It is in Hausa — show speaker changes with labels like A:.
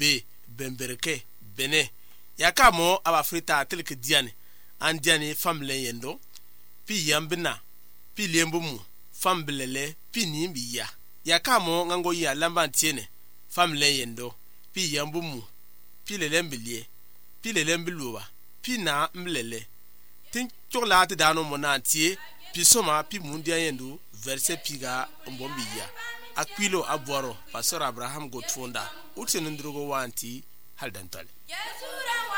A: be bemberke bene yaka mo aba frita telke diane an diane famle yendo pi yambina pi lembumu famblele pi nimbiya yaka mo ngango ya lambantiene famle yendo pi yambumu pi lelembilie pi lelembiluwa pi na mlele tin chola te dano monantie pi soma pi mundia yendo verse piga mbombiya Aquilo Abuaro, Pastor Abraham Godfonda, Utsenundrugo Wanti, Haldantale.